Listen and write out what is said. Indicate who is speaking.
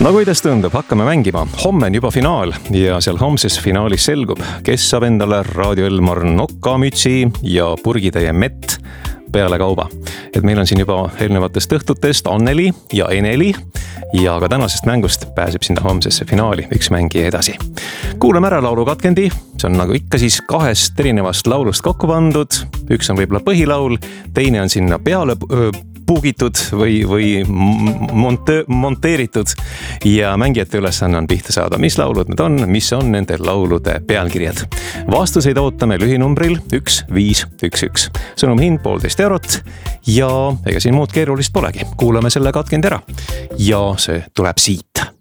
Speaker 1: No kuidas tundub, hakkame mängima. Homme on juba finaal ja seal homses finaalis selgub, kes saab endale Raadio Elmar nokamütsi ja purgitäie mett peale kauba. Et meil on siin juba eelnevatest õhtutest Anneli ja Eneli ja ka tänasest mängust pääseb sinna homsesse finaali üks mängija edasi. Kuulame ära laulu katkendi, see on nagu ikka siis kahest erinevast laulust kokku pandud. Üks on võib-olla põhilaul, teine on sinna peale puugitud või monteeritud ja mängijate ülesanne on pihta saada, mis laulud need on, mis on nende laulude pealkirjad. Vastuseid ootame lühinumbril 1511. Sõnum hind 1,5 eurot ja ega siin muud keerulist polegi. Kuulame selle katkendi ära ja see tuleb siit.